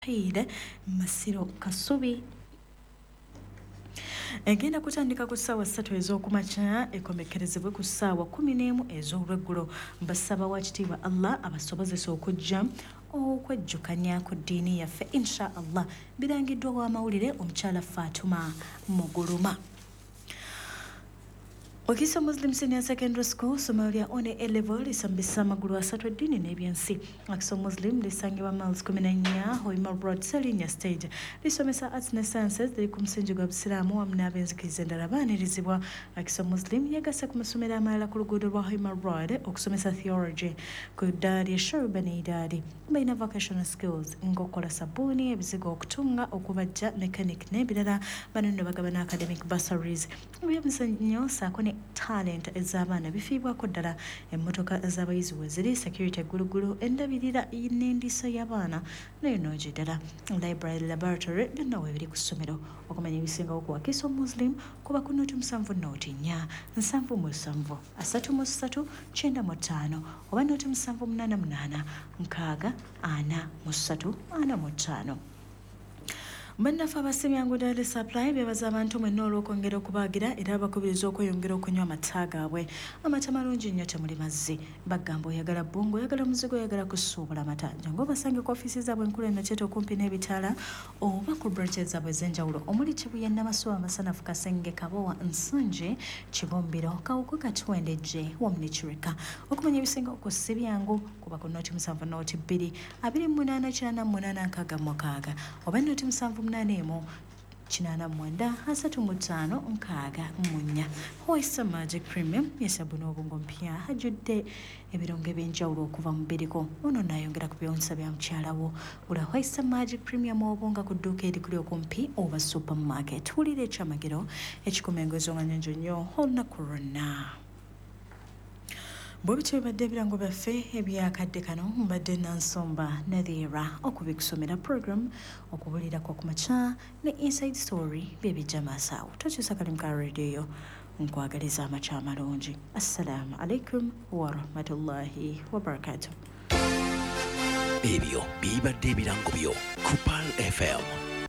Hide Masiro Kasubi egenda kutandika ku ssaawa 3 ez'okumakya ekomekerezebwe ku ssaawa 11 ez'olweggulo. Basaba Waakitiibwa Allah abasobozesa okujja okwejjukanya ku ddiini yaffe insha Allah. Birangiddwa w'amawulire omukyala Fatuma Muguluma. Wakiso Muslim Senior Secondary School Somalia on A level lisambisa amagulu asatu eddiini n'ebyensi. Wakiso Muslim lisangibwa miles 14 Hoima Road Selinya Stage lisomesa arts ne sciences liri ku musingi gwa Busiraamu wamu n'abenzikiriza endala baanirizibwa. Wakiso Muslim yegasse ku masomero amalala ku luguudo lwa Hoima Road okusomesa theology ku iddaali eshoruba n'iddaali. Balina vocational skills ng'okukola sabbuuni, ebizigo, okutunga, okubajja, mechanic n'ebirala. Bano nno bagaba academic bursaries. Ebyemizannyo ssaako ne talent ez'abaana bifiibwako ddala. Emmotoka z'abayizi we ziri, security eggulugulu, endabirira n'endiisa y'abaana nayo noogi ddala. Library laboratory byonna weebiri ku ssomero. Okumanya ebisingawo ku Wakiso Muslim kuba ku nooti 7 nooti 4 7 3 9 oba nooti 788 6 4 3 4 Bannaffe abasimyangu Daily Supply bebaza abantu mwenna olw'okwongera okubaagira era bakubiriza okweyongera okunywa amata gaabwe. Amata malungi nnyo temuli mazzi. Bagamba oyagala bbungu, oyagala muzigo, oyagala kusuubula amata. Jangu obasange ku ofiisi zaabwe enkulu e Nakyeto okumpi n'ebitaala oba ku branches zaabwe ez'enjawulo omuli Kibuye, Namaswa, Masanafu, Kasenge, Kabowa, Nsonje, Kibumbiro, Kawuku, Katwendejje wamu ne Kireka. Okumanya ebisinga ku Sibyangu kuba ku nooti 7 nooti 2 28 98 6 oba nooti 7 8 89 35 6 Oyster Magic Premium yesabuni obungo mpya hajjudde ebirungo eby'enjawulo okuva mu biriko. Ono naayongera ku byonsa bya mukyalawo. Gula Oyster Magic Premium obunga ku dduuka erikuli okumpi oba supermarket. Wulira ekyamagero ekikumengezo nga nnyonjo nnyo olunaku lwonna. Bwebityo bibadde ebirango byaffe ebyakadde kano mbadde Nansomba Nathira okubikusomera program okubulirako ku makya ne Inside Story byebijja maaso awo. Tokyusa kalimu ka radio nkwagaliza amakya amalungi. Assalamu alaikum wa rahmatullahi wa barakatuh. Ebyo bibadde ebirango byo ku Pearl FM.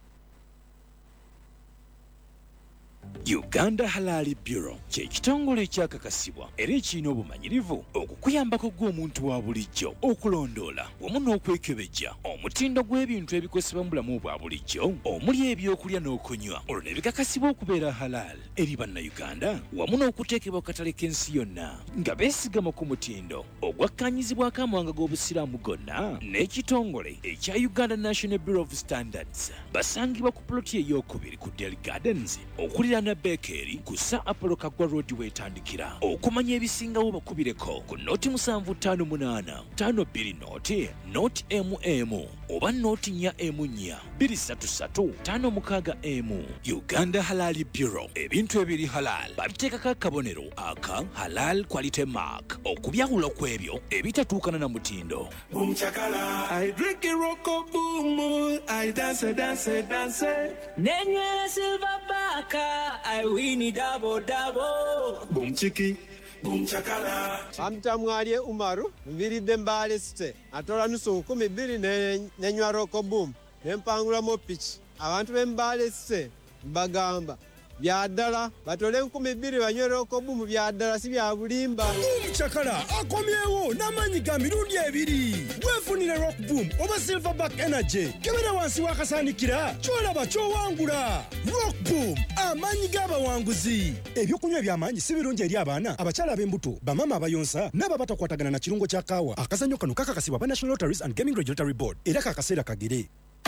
Uganda Halal Bureau kye kitongole ekyakakasibwa era ekirina obumanyirivu okukuyambako gw'omuntu wa bulijjo okulondoola wamu n'okwekebejja omutindo gw'ebintu ebikozesebwa mu bulamu bwa bulijjo omuli ebyokulya n'okunywa olwo ne bikakasibwa okubeera halal eri bannayuganda wamu n'okuteekebwa ku katale k'ensi yonna nga beesigama ku mutindo ogwakkaanyizibwako amawanga g'obusiraamu gonna n'ekitongole ekya Uganda National Bureau of Standards. Basangibwa ku ploti ey'okubiri ku Dell Gardens okuliraana Bekeri kusa Apollo Kagwa Road wetandikira. Okumanya ebisingawo bakubireko ku nooti 758 52 nooti MM oba nooti 4M 233 56M. Uganda Halal Bureau, ebintu ebiri halal babiteekako akabonero aka Halal Quality Mark okubyawula kw'ebyo ebitatuukana na mutindo. I drink a rocko boom, I dance. Nenywera silver baka, I win double. Boom chiki, boom chakala. Amtamwalye Umaru, mviridde mbale site. Atola nusu 12 nenywa rocko boom. Nempangula mo pitch. Abantu bembale site bagamba byaddala batole 12 banywe rocko boom byaddala si bya bulimba. Chakala akomyewo n'amanyi ga mirundi ebiri. Weefunire rock boom oba silverback energy kebera wansi wakasaanikira kyolaba kyowangula. Rock boom amanyi g'abawanguzi. Ebyokunywa eby'amaanyi si birungi eri abaana, abakyala ab'embuto, bamama abayonsa n'ababatakwatagana na kirungo kya kaawa. Akazannyo kano kakakasibwa ba National Lotteries and Gaming Regulatory Board era kakaseera kagere.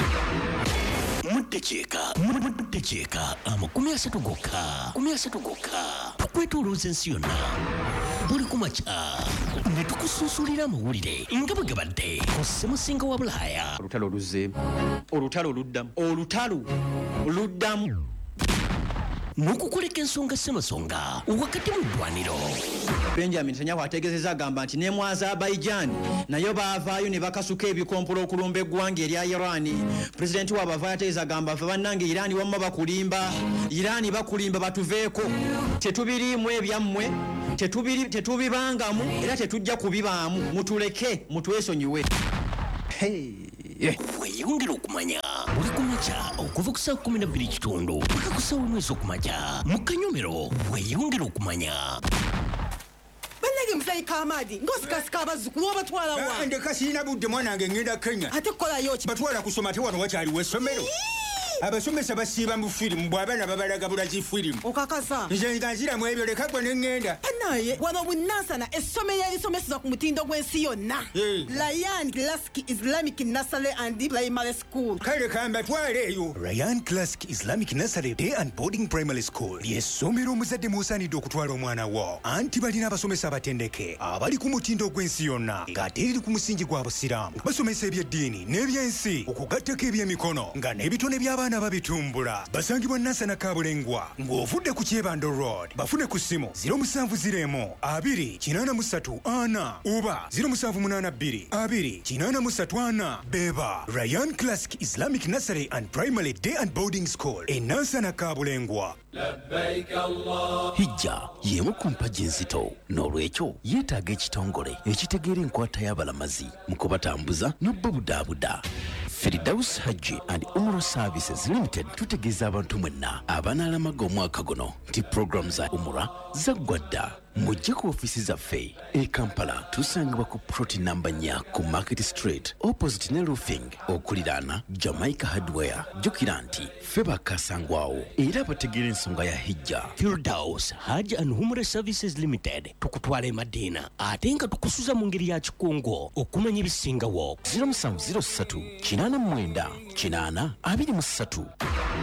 Mutecheeka amakumi asatu gokka tukwetolooza ensi yonna buli kumakya ne tukusuusulira amawulire nga bwe gabadde ku ssemusinga wa Bulaaya. Olutalo oluzzeemu, olutalo oluddamu n'okukoleka ensonga ssemasonga wakati mu ddwaniro. Benjamin Netanyahu ategeezezza agamba nti ne mu Azerbaijan nayo baavaayo ne bakasuka ebikompolo okulumba eggwanga erya Iran. Pulezidenti waabwe avaayo ategeeza agamba ffe bannange Iran wamma bakulimba batuveeko. Tetubiriimu ebyammwe, tetubibangamu era tetujja kubibaamu. Mutuleke mutwesonyiwe. Hey. weyongera okumanya buli kumakya okuva ku saa 12:00 paka ku saa 1 ez'okumakya mu Kanyomero weyongera okumanya. Bannage musayi Kamadi ngosikasika abazzukulu obatwala wa ndeka sirina budde mwanange ngenda Kenya ate kukolayo ki batwala kusoma ate wano wakyaliwo essomero abasomesa basiiba mu firimu bw'abaana babalagabula zi firimu okakasa nze nga nziramu ebyo leka gwe ne ŋŋenda naye wano bunansana essomero erisomeseza ku mutindo gw'ensi yonna Ryan Classic Islamic Nursery and Primary School kale kambatwale eyo. Ryan Classic Islamic Nursery Day and Boarding Primary School ly'essomero omuzadde mw'osaanidde okutwala omwana wo anti balina abasomesa abatendeke abali ku mutindo gw'ensi yonna ng'ate eriri ku musingi gwa busiraamu basomesa ebyeddiini n'ebyensi okugattako ebyemikono nga n'ebitone by'abaana babitumbula. Basangibwa Nansana Kabulengwa ng'ovudde ku Kyebando Road. Bafune ku ssimu 0704 oba 0782 beba Ryan Classic Islamic Nursery and Primary Day and Boarding School e Nansana Kabulengwa. Hijja y'emu ku mpagi enzito n'olwekyo yeetaaga ekitongole ekitegeera enkwata y'abalamazi mu kubatambuza n'obbabudaabuda. Firdaus Hajji and Umrah Services Limited tutegeeza abantu mwenna abanaalamaga omwaka guno nti program za Umrah zaggwa dda. Mujje ku ofisi zaffe e Kampala tusangibwa ku ploti namba 4 ku Market Street opposite ne roofing okuliraana Jamaica Hardware. Jjukira nti ffe bakasangwawo era bategeera ensonga ya hijja. Firdaus Hajji and Umrah Services Limited tukutwala e Madina ate nga tukusuza mu ngeri ya kikungo okumanya ebisingawo. 0707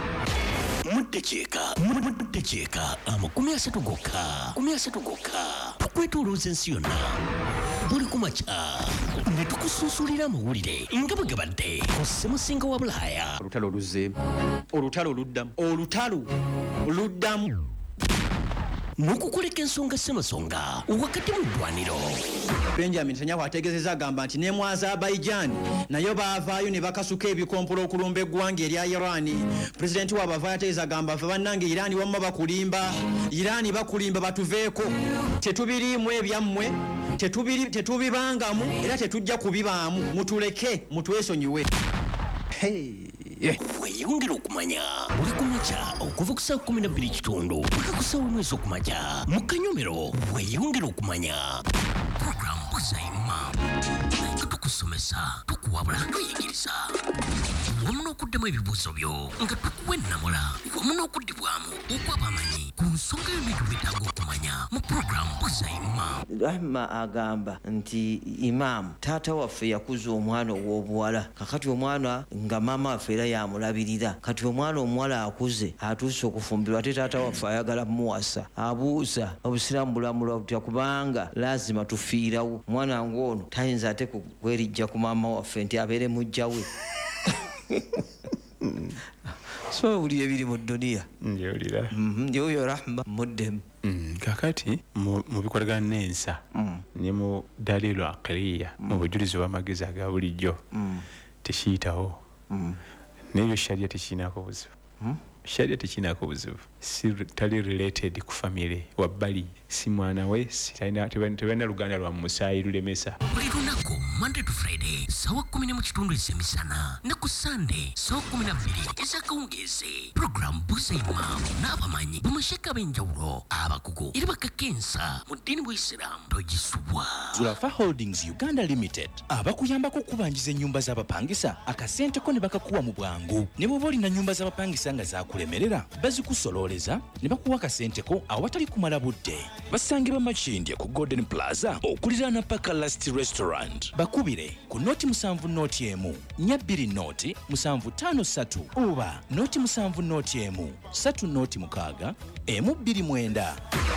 Muddekyeka amakumi asatu gokka tukwetolooza ensi yonna buli kumakya ne tukusuusulira amawulire nga bwe gabadde ku ssemusinga wa Bulaaya. Olutalo oluzze olutalo luddamu n'okukoleka ensonga ssemasonga wakati mu ddwaniro. Benjamin Netanyahu ategeezezza agamba nti ne mu Azerbaijan nayo baavaayo ne bakasuka ebikompolo okulumba eggwanga erya Irani. Pulezidenti waabwe avaayo ategeeza agamba ffe bannange Irani wamma bakulimba batuveeko tetubiriimu ebyammwe tetubibangamu era tetujja kubibaamu mutuleke mutwesonyiwe. Weyongera okumanya buli kumakya okuva ku saa 12:00 paka ku saa 1 ez'okumakya mu Kanyomero weyongera okumanya. Programu Buzayima nga tukusomesa tukuwabula tuyigiriza wamu n'okuddamu ebibuuzo byo nga tukuwa ennamula wamu n'okuddibwamu okw'abamanyi ku nsonga yonna gyetaaga okumanya mu programu Buzayima. Rahma agamba nti Imam taata waffe yakuza omwana ow'obuwala kakati omwana nga maama waffe era yamulabirira kati omwana omuwala akuze atuuse okufumbirwa ate taata waffe ayagala muwasa abuuza obusiraamu bulamula butya kubanga lazima tufiirawo mwana ng'ono tayinza ate kwerijja ku maama waffe nti abeere mujja we. So buli ebiri mu duniya njewulira njoyo Rahma muddemu kakati mu bikolagana n'ensa ne mu dalilu aqliya mu bujulizi bw'amagezi aga bulijjo tekiyitawo n'ebyo sharia tekiinaako buzibu sharia tekiinaako buzibu si tali related ku family wabbali si mwana we tebalina luganda lwa musaayi lulemesa. Buli lunaku Monday to Friday sawa 10 ez'emisana ne ku Sunday sawa 12 ez'akawungeezi. Program Buzayima n'abamanyi bamasheka ab'enjawulo abakugu era bakakensa mu ddiini bw'Isiraamu togisubwa. Zulafa Holdings Uganda Limited abakuyambako okubanjiza ennyumba z'abapangisa akasenteko ne bakakuwa mu bwangu. Ne bw'oba olina nnyumba z'abapangisa nga zaakulemerera bazikusololeza ne bakuwa akasenteko awatali kumala budde. Basangibwa Makindye ku Golden Plaza okuliraana Paka Last Restaurant. Bakubire ku noti 7 noti emu 2 noti 753 oba noti 7 noti emu 3 noti 6 emu 29.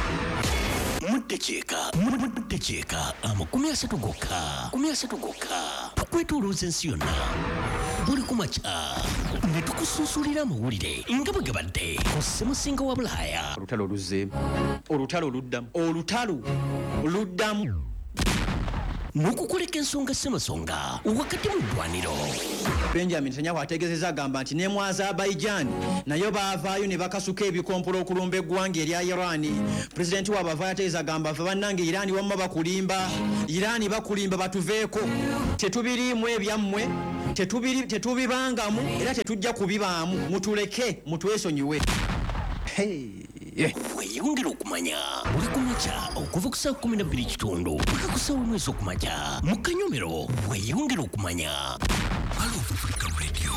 Muddekyeka amakumi asatu gokka tukwetolooza ensi yonna buli kumakya ne tukusuusulira amawulire nga bwe gabadde ku ssemusinga wa Bulaaya. Olutalo oluzze olutalo luddamu n'okukoleka ensonga ssemasonga wakati mu ddwaniro. Benjamin Netanyahu ategeezezza agamba nti ne mu Azerbaijan nayo baavaayo ne bakasuka ebikompolo okulumba eggwanga erya Irani. Pulezidenti waabwe avaayo ategeeza agamba ffe bannange Irani wamma bakulimba batuveeko tetubiriimu ebyammwe tetubibangamu era tetujja kubibaamu. Mutuleke mutwesonyiwe. Weyongera okumanya buli kumakya okuva ku saa 12:00 paka ku saa 1 okumakya mu Kanyomero. Weyongera okumanya Hello Africa Radio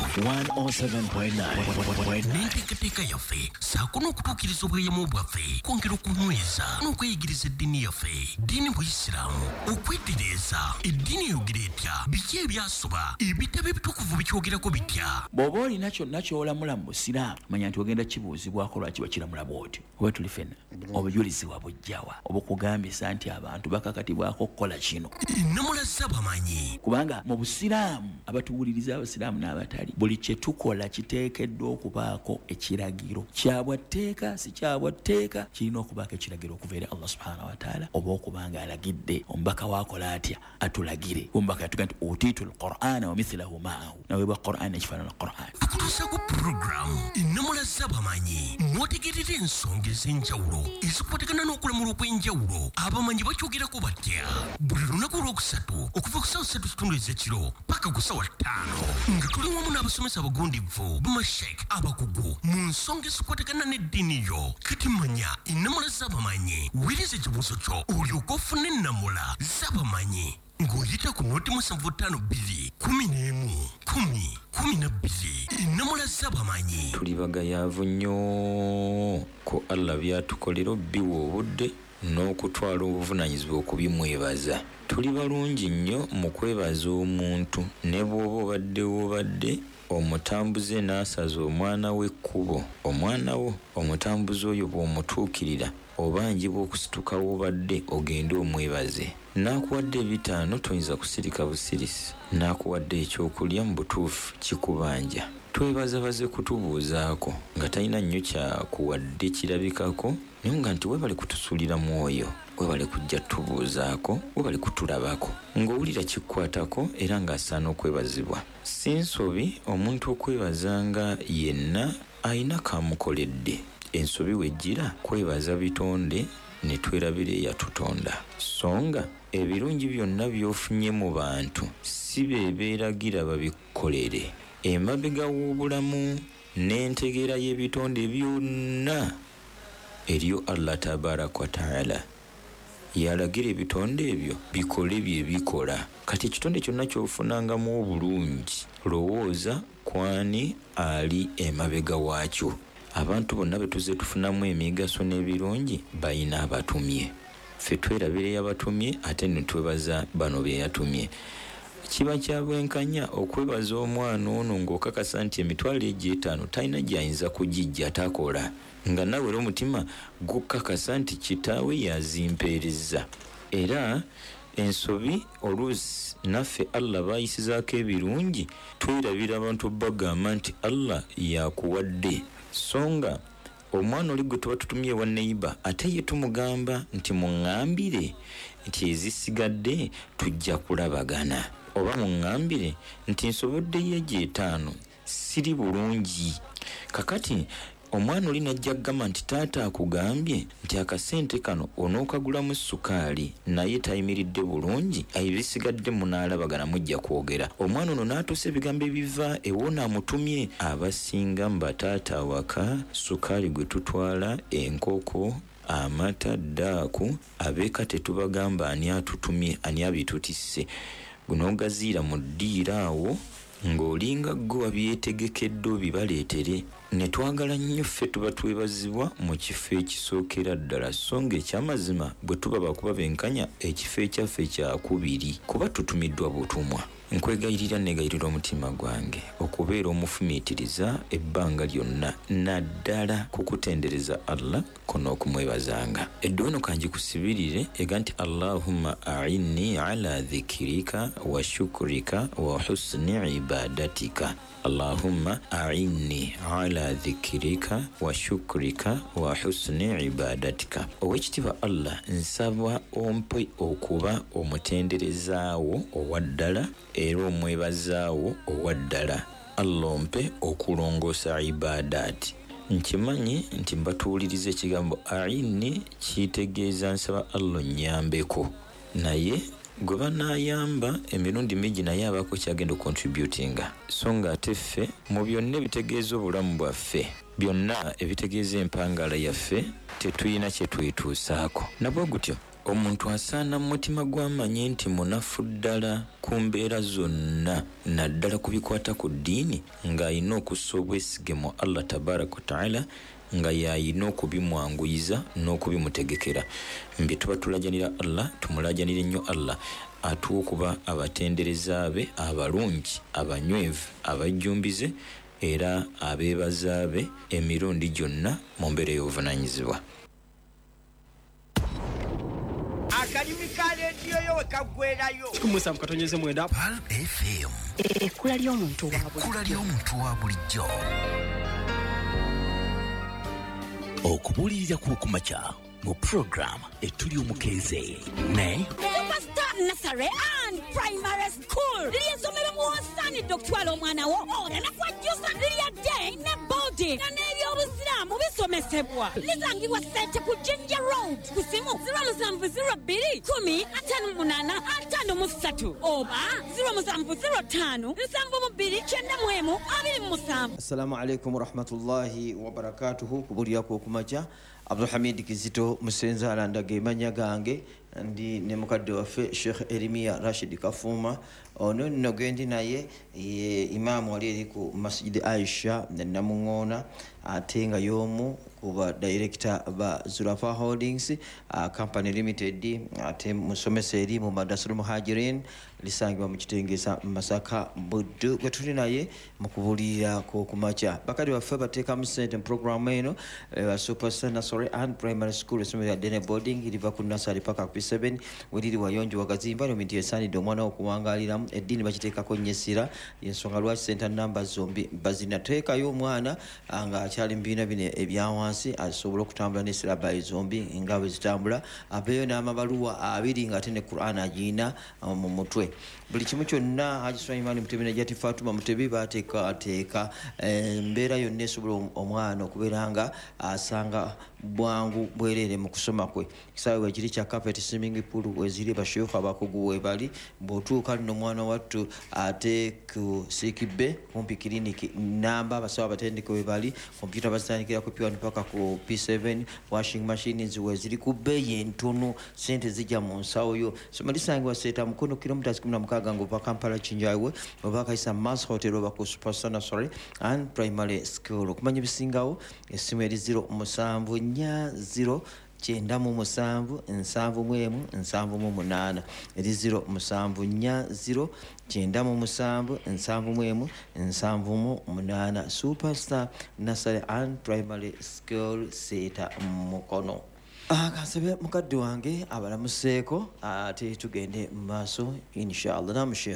107.9 n'enteekateeka yaffe saako n'okutuukiriza obweyamo bwaffe kwongera okunyweza n'okweyigiriza eddiini yaffe ddiini Buisiraamu okwetereeza eddiini eyogera etya biki ebyasoba ebitabo ebitukuvu bikyogerako bitya. Bw'oba olina kyonna ky'olamula mu Busiraamu manya nti ogenda kibuuzibwako lwaki wakiramula bw'oti oba tuli ffenna obujulizi wabujjawa obukugambisa nti abantu bakakatibwako okukola kino. Nnamula z'abamanyi kubanga mu Busiraamu abatuwuliriza Abasiraamu n'abatali buli kye tukola kiteekeddwa okubaako ekiragiro kyabwatteeka si kyabwatteeka kirina okubaako ekiragiro okuva eri Allah subhanahu wa ta'ala oba okubanga alagidde omubaka waakola atya atulagire. Omubaka yatugamba nti utiitu al-Qur'ana wa mithlahu ma'ahu naweebwa Qur'an ekifaanana Qur'an. Tukutuusa ku puroguramu ennamula z'abamanyi n'otegeerera ensonga ez'enjawulo ezikwatagana n'okulamula okw'enjawulo abamanyi bakyogerako batya buli lunaku olwokusatu okuva ku ssaawa 3:30 ez'ekiro paka ku ssaawa 5 nga tuli wamu n'abasomesa abagundivu bamashek abakugu mu nsonga ezikwatagana n'eddiini yo. Kati manya ennamula z'abamanyi wiriza ekibuuzo kyo olyoke ofune ennamula z'abamanyi ng'oyita ku 07511 ennamula z'abamanyi. Tuli bagayaavu nnyo ko Allah byatukolera biwa obudde n'okutwala obuvunaanyizibwa okubimwebaza. Tuli balungi nnyo mu kwebaza omuntu ne bw'oba obadde omutambuze n'asaza omwana we ekkubo. Omwana wo omutambuze oyo bw'omutuukirira obanjibwa okusituka w'obadde ogende omwebaze. N'akuwadde 5 toyinza kusirika busirisi. N'akuwadde ekyokulya mu butuufu kikubanja. Twebazabaze kutubuuzaako nga talina nnyo kyakuwadde kirabikako naye nga nti webale kutusuulira mwoyo webale kujja tubuuzaako webale kutulabako ng'owulira kikwatako era ng'asaana okwebazibwa. Si nsobi omuntu okwebazanga yenna ayina kamukoledde. Ensobi wejjira kwebaza bitonde ne twerabira eyatutonda. Songa ebirungi byonna by'ofunye mu bantu si beeragira babikolere. Emabega w'obulamu n'entegeera y'ebitonde byonna eriyo Allah tabaraka wa ta'ala yalagira ebitonde ebyo bikole bye bikola. Kati ekitonde kyonna ky'ofunangamu obulungi lowooza kwani ali emabega waakyo. Abantu bonna betuze tufunamu emigaso n'ebirungi bayina abatumye. Ffe twerabira eyabatumye ate ne twebaza bano be yatumye. Kiba kya bwenkanya okwebaza omwana ono ng'okakasa nti emitwalo egyo 5 talina gy'ayinza kugijja atakola nga nawe omutima gukakasa nti kitaawe yazimpeereza. Era ensobi oluusi naffe Allah bayisizaako ebirungi twerabira abantu bagamba nti Allah yakuwadde. Songa omwana oli gwe tuba tutumye wa neighbor ate ye tumugamba nti muŋŋambire nti ezisigadde tujja kulabagana oba muŋŋambire nti nsoboddeyo egyo 5 siri bulungi. Kakati omwana oli najja kugamba nti taata akugambye nti akasente kano onookagulamu sukaali naye tayimiridde bulungi ebisigadde munaalabagana mujja kwogera. Omwana ono n'atuusa ebigambo ebiva ewona amutumye. Abasinga mbataata awaka sukaali gwe tutwala enkoko amata ddaaku abeeka tetubagamba ani atutumye ani abitutisse. Gunogaziira mu ddiira awo ng'olinga gwe wabyetegekedde obibaleetere. Ne twagala nnyo ffe tuba twebazibwa mu kifo ekisookera ddala. Songa ekyamazima bwe tuba bakuba benkanya ekifo ekyaffe kyakubiri kuba tutumiddwa butumwa. Nkwegayirira negayirira omutima gwange okubeera omufumiitiriza ebbanga lyonna naddala kukutendereza Allah kono okumwebazanga. Eddono kanji kusibirire ega nti Allahumma a'inni ala dhikirika wa shukrika wa husni ibadatika. Allahumma a'inni ala dhikirika wa shukrika wa husni ibadatika. Owekitiibwa Allah nsaba ompe okuba omutenderezaawo owaddala era omwebazaawo owaddala. Allah ompe okulongoosa ibadaati. Nkimanyi nti mbatuuliriza ekigambo a'inni kitegeeza nsaba Allah nnyambeko naye gwe banaayamba emirundi mingi naye abaako kyagenda contributinga so nga ate ffe mu byonna ebitegeeza obulamu bwaffe byonna ebitegeeza empangala yaffe tetulina kye twetuusaako nabwe gutyo omuntu asaana mu mutima gw'amanye nti munafu ddala ku mbeera zonna naddala ku bikwata ku ddiini ng'alina okussa obwesige mu Allah tabaraka wa taala nga yayina okubimwanguyiza n'okubimutegekera mbe tuba tulajanira Allah tumulajanire nnyo Allah atuwa okuba abatendereza be abalungi abanywevu abajjumbize era abeebaza be emirundi gyonna mu mbeera y'obuvunaanyizibwa. Akalimi ka leediyo yo wekaggwerayo 107.9 Pal FM ekkula ly'omuntu wa bulijjo. okubuulirira kw'okumakya mu program etuli omukeeze ne Superstar Nursery and Primary School lyensomero muwasaanidde okutwala omwana wo olanakwajjusa lyadde ne boodi nga n'ebyobusiraamu bisomesebwa lisangibwa Ssente ku Jinja Road ku simu 0702 oba 0705 Assalamu alaikum warahmatullahi wabarakatuhu. Kubuulira kw'okumakya Abdulhamid Kizito Musenza alandaga emanya gange ndi ne mukadde waffe Sheikh Erimia Rashid Kafuma ono nno gendi naye ye imaamu wali eri ku Masjid Aisha Namuŋŋoona ate nga y'omu kuba director ba Zulafa Holdings Company Limited ate musomesa eri mu Madrasatul Muhajirin lisangibwa mu Kitengesa Masaka Buddu gwe tuli naye mu kubuulira kw'okumakya bakadde waffe bateeka mu ssente mu programu eno Superstar Nursery and Primary School essomero lya Dene Boarding liva ku nursery paka ku P7 weliri wayonjo wagazimba nominti esaanidde omwana okuwangaaliramu eddiini bakiteekako nnyesira yensonga lwaki center number zombi bazinateekayo omwana nga akyali mu bibiina bino ebyawansi asobola okutambula n'esirabayi zombi nga bwe zitambula abeeyo n'amabaluwa abiri ng'ate ne Quran agiyina mu mutwe buli kimu kyonna Haji Sulaiman Mutebi ne Jati Fatuma Mutebi baateekateeka embeera yonna esobola omwana okubeera nga asanga bwangu bwereere mu kusoma kwe kisaawe wekiri kya carpet swimming pool weziri basheekhu abakugu webali bw'otuuka nno omwana wattu ate ku Sikibbe kumpi kiriniki namba abasawo abatendeke webali kompyuta bazitandikira ku P1 paka ku P7 washing machines weziri ku bbeeyi entono sente zijja mu nsawo yo soma lisangibwa Seeta Mukono kilometers 16 ng'ova Kampala Kinjaiwe oba Kaisa Mass Hotel oba ku Superstar Nursery and Primary School okumanya ebisingawo essimu eri 0 Chenda mu musanvu nsanvu mwemu nsanvu mu munana eri 0 chenda mu musanvu nsanvu mwemu nsanvu mu munana Superstar Nursery and Primary School Seeta Mukono. Kansebe mukadde wange abalamuseeko ate tugende mu maaso inshallah.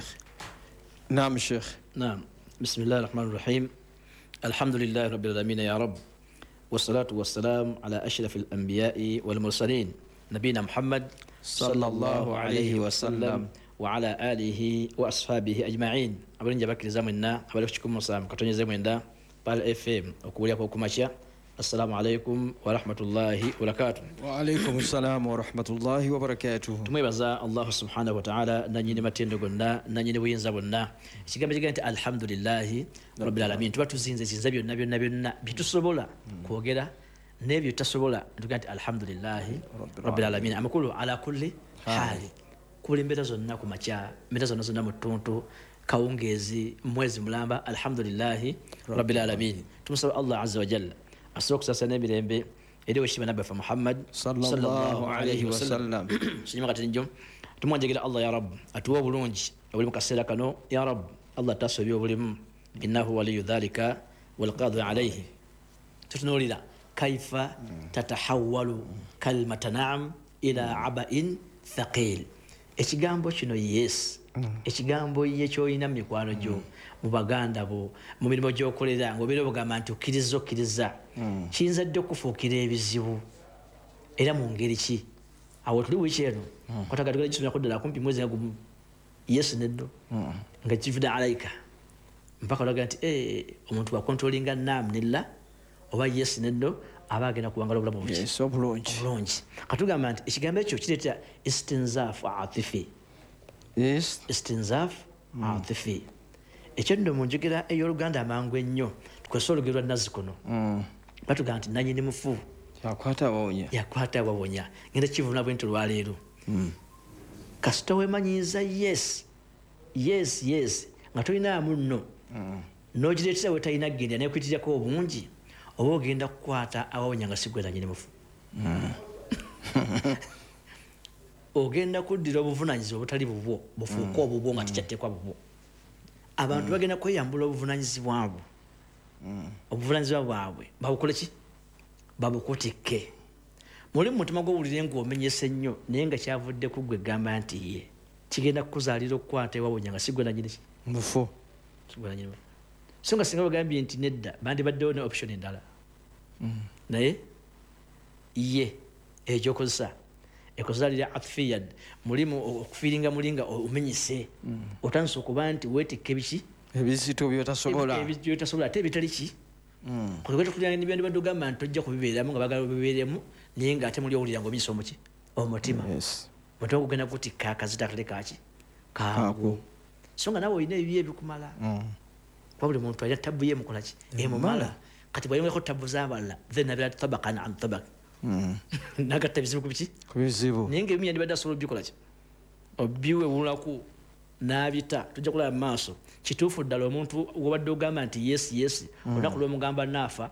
Naam Sheikh. Naam. Bismillahir Rahmanir Rahim. Alhamdulillahi Rabbil Alamin ya Rabb. والصلاة والسلام على أشرف الأنبياء والمرسلين نبينا محمد صلى الله عليه وسلم وعلى آله وأصحابه أجمعين. أبرين جبك لزمنا أبريكم مسام كتوني زمنا بال FM وكوليا كوكماشيا. السلام عليكم ورحمة الله وبركاته. وعليكم السلام ورحمة الله وبركاته. تميبزا الله سبحانه وتعالى نجيني متين قلنا نجيني وينزبنا شكرا بجانت الحمد لله رب العالمين تباتو زينزي زينزبي النبي بيتسربولا كوغيرا نبي تسربولا تقانت الحمد لله رب العالمين أما كله على كل حال كل مبتزو ناكو مچا مبتزو نزو نامو تونتو كاونغيزي موزي ملامبا الحمد لله رب العالمين تمسر الله عز وجل أسوق سنة mirembe eri weshima nabbi fa Muhammad sallallahu alayhi wa sallam shinyuma kati njom tumwanjegera Allah ya Rabb atuwa bulungi obuli mukasera kano ya Rabb Allah tasobyo bulimu innahu waliyu dhalika wal qadhi alayhi tutunulira kaifa tatahawwalu kalimata na'am ila aba'in thaqil ekigambo kino yes ekigambo ye kyoyina mu mikwano gyo mu baganda bo mu mirimu gy'okolera ng'obeera ogamba nti okkiriza kiyinza dde okufuukira ebizibu era mu ngeri ki awo tuli wiiki eno kwatagatagala kisomera kuddala kumpi mwezi nga gumu yesu neddo nga kivudde alayika mpaka olaga nti omuntu wakontrolinga naamu nella oba yesu neddo aba agenda kuwangala obulamu obulungi katugamba nti ekigambo ekyo kireeta istinzaafu atifi istinzaf atifi ekyo nno mu njogera ey'oluganda amangu ennyo tukozesa olugero lwa nazzikuno batugamba nti nanyini mufu yakwata abawonya ngenda kivuna bwe nti olwaleero kasita weemanyiiza yes nga tolinaamu nno n'ogireetera we talina gendera neekwitirako obungi oba ogenda kukwata abawonya nga sigwe nanyini mufu ogenda kuddira obuvunanyizibwa obutali bubwo bufuuka obubwo nga tekyatteekwa bubwo abantu bagenda kweyambula obuvunanyizibwa bwo obuvunanyizibwa bwabwe babukole ki babukutikke muli mu mutima gw'owulire ng'omenyese nnyo naye nga kyavudde ku ggwe egamba nti ye kigenda kukuzaalira okukwata ewawonya nga sigwe nanyini mufu so nga singa bagambye nti nedda bandibaddewo ne option endala naye ye ekyokozesa ekuzaalira atfiyad mulimu okufiiringa mulinga omenyese otandise okuba nti weetikka ebiki ebizito byotasobola ate ebitali ki kulibyandibadde ogamba nti tojja kubibeeramu nga bagala bibeeremu naye nga ate muli owulira nga omenyesa omuki omutima mutima gugenda kutikka akazita akale kaki kaago so nga nawe olina ebibi ebikumala kuba buli muntu alina tabu ye mukolaki emumala kati bwayongako tabu z'abalala then abira tabakan an tabak nagatta bizibu kubiki kubizibu naye nga ebimu yandibadde asobola obikola ki obiwewulaku n'abita tujja kulaba mu maaso kituufu ddala omuntu wabadde ogamba nti yes olunaku lw'omugamba naafa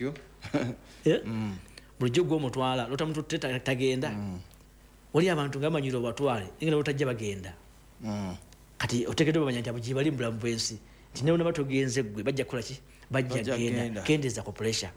bulijjo gw'omutwala lotamututte tagenda wali abantu ng'amanyire obatwale nga lotajja bagenda kati oteekeddwa bamanya nti abugi bali mu bulamu bw'ensi nti ne bonna batogenze ggwe bajja kukola ki bajja genda kendeeza ku pressure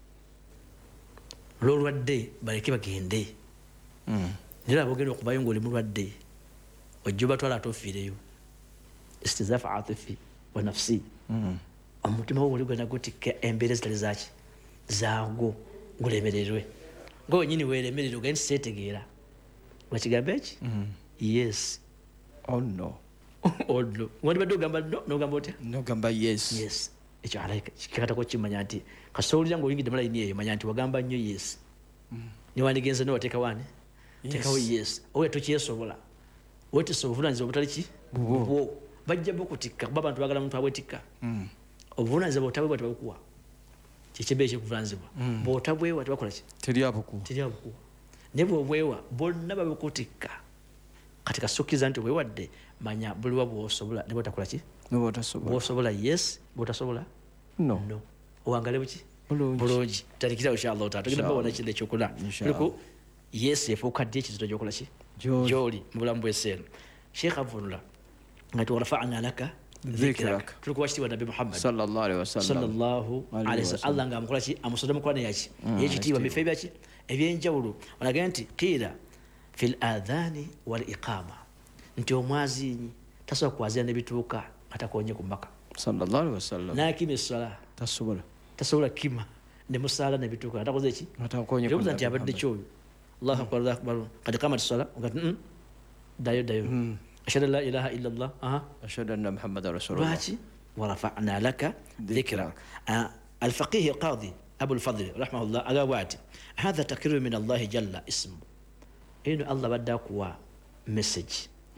lwolwadde baleke bagende naye abogenda okubayo ngaoli mulwadde ojja obatwala ate ofiireyo istizafu atifi wa nafsi omutima wo oligwena gutikka embeera ezitali zaki zaagwo ngulemererwe ngawenyini weeremerere ogaye nti seetegeera wakigamba eki yes no wandibadde ogamba no nogamba otya nogamba yes ekyo kikatako kimanya nti kasowulira ngaoyingidde mulayini eyo manya nti wagamba nnyo yes niwandigenze nowateeka wani teekawo yes owe tokyesobola wetisa obuvunanyizibwa obutali ki bwo bajja bukutikka kuba abantu bagala muntu abwetikka obuvunanyizibwa bwotabwewa tebabukuwa kyekyembeera ekyokuvunanyizibwa bwotabwewa tebakola ki teryabukuwa naye bwobwewa bonna babukutikka kati kasukkiza nti obwewadde manya buliwa bwosobola ne bwotakola ki bwosobola yes bwotasobola no owangale buki bulungi talikirawo inshallah taala tugenda babona ekindi ekyokola tuliku yes efuuka ddi ekizito gyokola ki gyoli mu bulamu bw'ensi sheikh avunula nga tiwarafana laka dhikrak tulikuwa kitiibwa nabi muhammad sallallahu alaihi wasallam allah nga amukola ki amusoda mu kurani yaki ekitiibwa bifo ebyaki ebyenjawulo olaga nti qiila fi ladhani wal iqama nti omwazinyi tasobola kwazira nebituuka atakonye ku maka sallallahu alaihi wasallam nakima essala tasobola kima nemusaala nebituuka atakoze eki atakonye nti abadde kyoyo allahu akbar allahu akbar qad qamat as-salah dayo ashhadu an la ilaha illa allah ashhadu anna muhammadar rasulullah lwaki warafa'na laka dhikrak الفقيه القاضي أبو الفضل رحمه الله أقوات هذا تكريم من الله جل اسمه إنه الله بدأ كوا مسج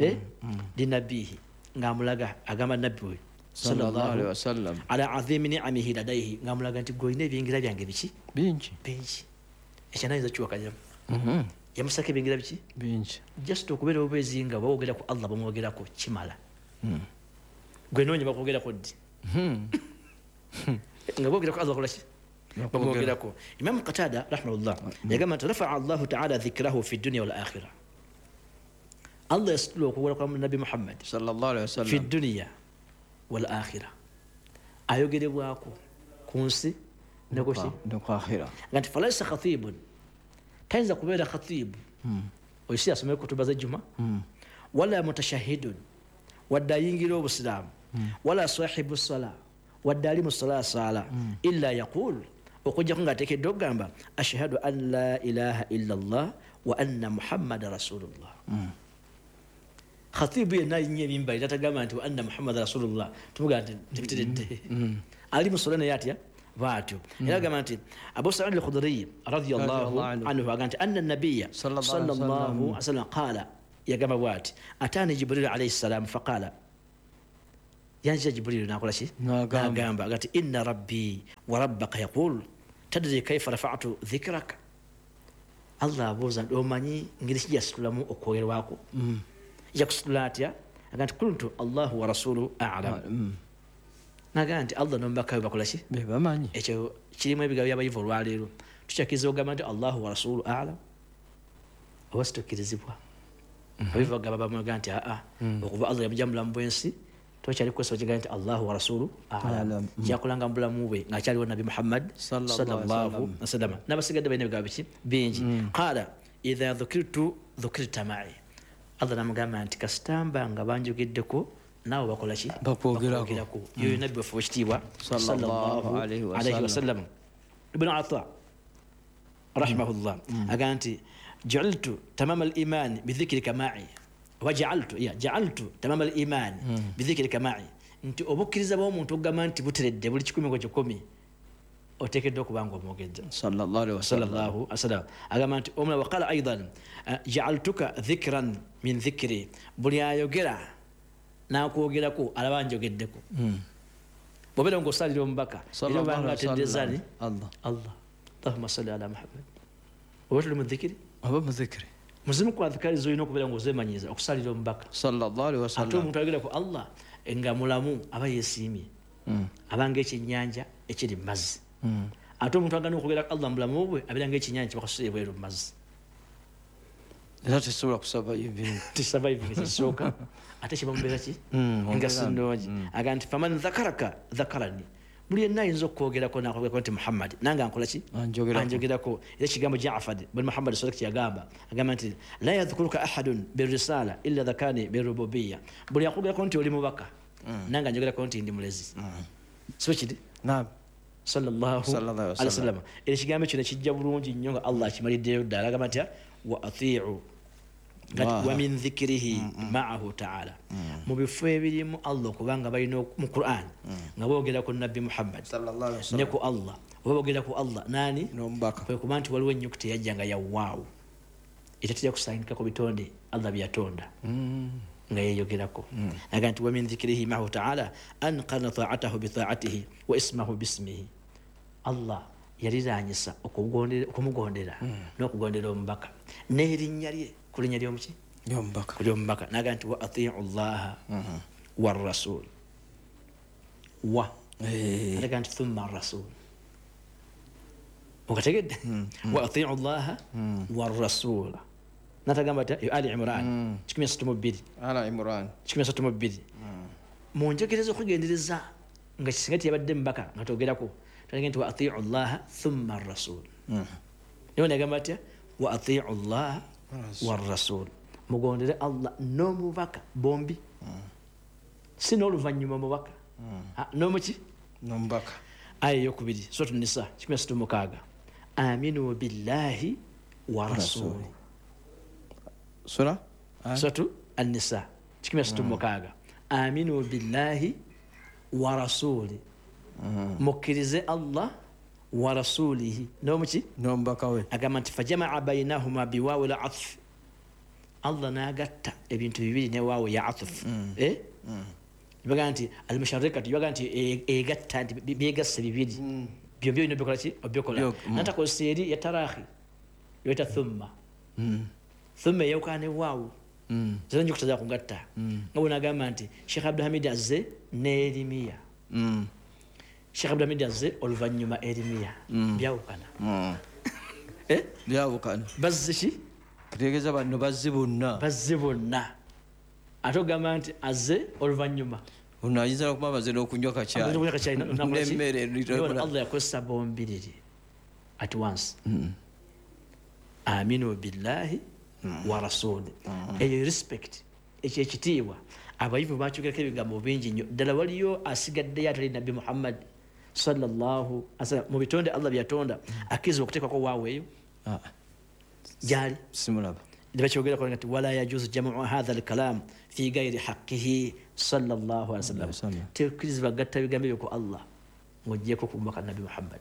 لنبيه نعملها أقام النبي صلى الله عليه وسلم على عظيم نعمه لديه نعملها أنت قوينة بينجلا بينجي بينجي إيش أنا إذا شو أكلم yamusake bingira biki bingi just okubeera obezinga bawogera ku Allah bamwogera ko kimala gwe nonye bakogera ko ddi nga bawogera ko Allah kolaki bamwogera ko Imam Qatada rahimahullah yagamba rafa'a Allah ta'ala dhikrahu fi dunya wal akhirah Allah yasulu okuwera kwa Nabi Muhammad sallallahu alaihi wasallam fi dunya wal akhirah ayogerebwako ku nsi ne ku akhirah nganti falaysa khatibun كاينزا كوبيرا خطيب ويسي اسمه كتب الجمعه ولا متشهد ودا ينجلو بالسلام ولا صاحب الصلاه ودا لي الصلاه صلاه الا يقول وكجا كونغا تيكي دوغامبا اشهد ان لا اله الا الله وان محمد رسول الله خطيب يناي نيمين باي تاغاما انت وان محمد رسول الله تمغا تبتدي علي مصلنا ياتيا فاتو إلى جماعة أبو سعيد الخدري رضي الله عنه قال أن النبي صلى الله عليه وسلم قال yagamba bwati atani Jibril alayhi salam faqala yanjia Jibril nakola ki nagamba agati inna rabbi wa rabbaka yaqul tadri kayfa rafa'tu dhikraka Allah abuuza omanyi ngeri kijasitulamu okwogerwako yakusitula atya agati kuntu Allahu wa rasulu a'lam naga nti Allah nombaka bakola ki bebamanyi ekyo kirimu ebigambo by'abayivu olwaleero tukyakiza ogamba nti Allahu wa rasulu a'lam oba situkirizibwa abayivu bagamba bamuga nti okuva Allah yamujamula mu bwensi tokyali kwesa okiga nti Allahu wa rasulu a'lam kyakulanga mu bulamu bwe ng'akyaliwo Nabi Muhammad sallallahu alaihi wasallam n'abasigadde balina ebigambo biki bingi qala idha dhukirtu dhukirta ma'i Allah namugamba nti kasitamba nga banjogeddeko naawe bakola ki bakwogerako yoyo nabbi waffe wekitiibwa sallallahu alaihi wasallam ibn Ata rahimahullah agamba nti ja'altu tamama al-iman bidhikrika ma'i ja'altu tamama al-iman bidhikrika ma'i nti obukkiriza bw'omuntu ogamba nti buteredde buli 10 oteekeddwa okubanga omwogedde sallallahu alaihi wasallam agamba nti omula waqala aidan ja'altuka dhikran min dhikri buli ayogera nakwogerako alaba njogeddeko bw'obeera ng'osalira omubaka era obanga ateddezani Allahumma salli ala Muhammad oba tuli mu dhikiri oba mu dhikiri muzimu kwa dhikari zolina okubeera ng'ozeemanyiiza okusalira omubaka sallallahu alaihi wasallam ate omuntu ayogerako Allah nga mulamu aba yeesiimye abanga ekyennyanja ekiri mu mazzi ate omuntu agana okwogera Allah mulamu bwe abeera ng'ekyennyanja kyebakasuula ebweru mu mazzi era tesobola kusurvive ekisooka ate kiba mubeera ki nga sindoogi aga nti faman dhakaraka dhakarani buli yenna ayinza okwogerako nakwogerako nti Muhammad nange ankola ki anjogerako era ekigambo Jaafar bali Muhammad sallallahu yagamba agamba nti la yadhkuruka ahadun birisala illa dhakani birububiyya buli akwogerako nti oli mubaka nange anjogerako nti ndi mulezi so kiri sallallahu alaihi wasallam era ekigambo kino kijja bulungi nnyo nga Allah akimaliddeyo ddala agamba nti wa atii'u wa min dhikrihi ma'ahu ta'ala mu bifo ebirimu Allah kubanga balina mu Qur'an nga boogera ku Nabbi Muhammad sallallahu alaihi wasallam ne ku Allah boogera ku Allah nani nombaka kwe kuba nti waliwo ennyukuta yajja nga ya waawu etatera kusangika ku bitonde Allah byatonda nga yeyogerako aga nti wa min dhikrihi ma'ahu ta'ala an qana ta'atahu bi ta'atihi wa ismahu bismihi Allah yalirannyisa okumugondera n'okugondera omubaka n'erinnya lye ku linnya ly'omuki ly'omubaka naga nti wa atii'u llaha warrasul alaga nti thumma arrasul okategedde wa atii'u llaha warrasula natagamba ti Ali Imran 162 mu njogereza okugendereza nga kisinga tiyabadde mubaka nga togerako talaga nti wa atii'u llaha thumma arrasul niwo nagamba atya wa atii'u llaha warrasul mugondere Allah n'omubaka bombi si n'oluvannyuma mubaka n'omuki n'omubaka aya eyokubiri suratu Nisa 166 aminu billahi wa rasuli suratu An-Nisa 166 aminu billahi wa rasuli mukkirize Allah wa rasulihi nomuki nombaka we agamba nti fajamaa bainahuma biwawu la atf Allah nagatta ebintu bibiri ne waawu ya atf baga nti al-musharrikatu baga nti egatta nti byegasse bibiri byobyo ino bikola ki obyokola nata ko seri ya tarahi yota thumma yawkane waawu zero njukuta za kungatta ngabo nagamba nti Sheikh Abdul Hamid Azze ne Elimiya Sheikh Abdul Hamid Azze oluvanyuma Elimiya byawukana byawukana bazzi kutegeza banno bazzi bonna atogamba nti Azze oluvanyuma unayinza okuba bazze n'okunywa kakyai n'emmere Allah yakozesa bombiriri at once aminu billahi wa rasuli eyo respect ekyo ekitiibwa abayivu bakyogerako ebigambo bingi nnyo ddala waliyo asigaddeyo atali Nabbi Muhammad sallallahu alaihi wasallam mu bitonde Allah byatonda akiza okuteekako waawe eyo gyali simulaba ndibakyogerako nti wala yajuzu jamu hadha al-kalam fi ghairi haqqihi sallallahu alaihi wasallam tekiriza bagatta bigambo ebyo ku Allah ng'ogyeko ku mubaka Nabbi Muhammad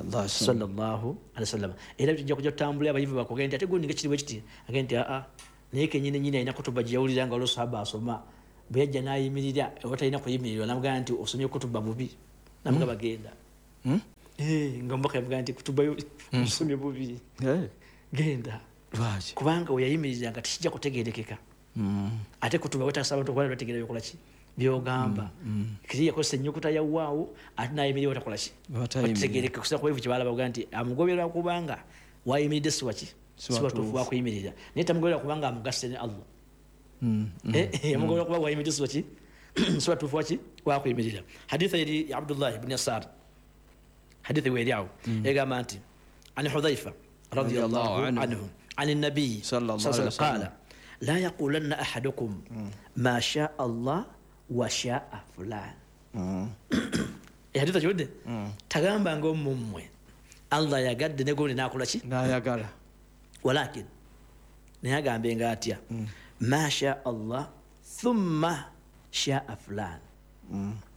sallallahu alaihi wasallam era tujja kujja tutambula abayivu bakogenda ate gundi ngekiri bwe kiti agenda naye kenyini nyini alina kutuba gye yawulira nga olwo sahaba asoma bwe yajja n'ayimirira watalina kuyimirirwa namugamba nti osomye kutuba bubi namugamba genda nga omubaka yamugaa nti kutuba yo osomye bubi genda kubanga weyayimirira nga tekijja kutegerekeka ate kutuba wetasaba abantu okuba bategeera byokolaki byogamba kiri yakozesa ennyukuta ya waawo ate n'ayimirira watakolaki bategereka kusira kuba evu kyebalaba baga nti amugoberera kubanga wayimiridde siwaki siwatuufu wakuyimirira naye tamugoberera kubanga amugase ne Allah amugoberera kuba wayimiridde siwaki siwatuufu waki wakuyimirira haditha yali Abdullah ibn Yasar hadithi weeryawo egamba nti an Hudhaifa radiyallahu anhu عن النبي صلى الله عليه وسلم قال لا يقولن أحدكم ما شاء الله وشاء فلان حديث جود تغامبا ngo mumwe Allah yagadde ne gone nakola ki nayagala walakin nayagambe ngatya ma sha Allah thumma sha fulan